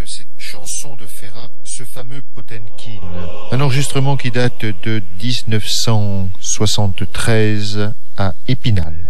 cette chanson de Ferrat, ce fameux Potemkin. Un enregistrement qui date de 1973 à Épinal.